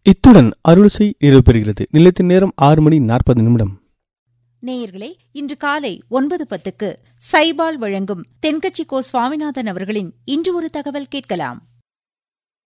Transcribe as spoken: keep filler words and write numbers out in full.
இத்துடன் அருள்சை நிறைவு பெறுகிறது. நிலையத்தின் நேரம் ஆறு மணி நாற்பது நிமிடம். நேயர்களே, இன்று காலை ஒன்பது பத்துக்கு சைபால் வழங்கும் தென்கட்சி கோ சுவாமிநாதன் அவர்களின் இன்று ஒரு தகவல் கேட்கலாம்.